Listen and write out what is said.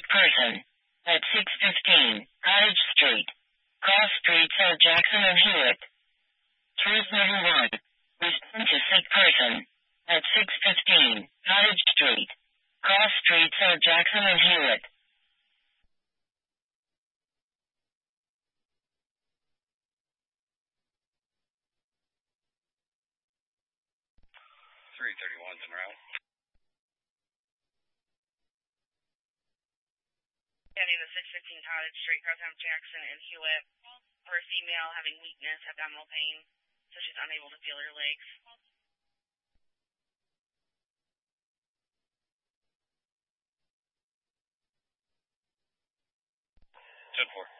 person. At 6:15, Cottage Street. Cross streets are Jackson and Hewitt. Truth number 1. Respond to sick person. At 6:15, Cottage Street. Cross streets are Jackson and Hewitt. Monroe. County the 615 Cottage Street, Crowtown, Jackson, and Hewitt. For a female having weakness, abdominal pain, so she's unable to feel her legs. 10-4.